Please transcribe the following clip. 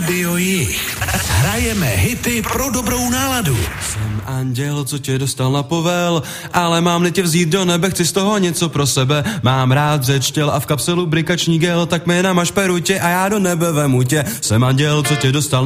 Rádio Jich. Hrajeme hity pro dobrou náladu. Jsem anděl, co tě dostal na povel, ale mám tě vzít do nebe, chci z toho něco pro sebe. Mám rád řeč těl a v kapselu brikační gel, tak mi namaž perutě a já do nebe vemu tě. Jsem anděl, co tě dostal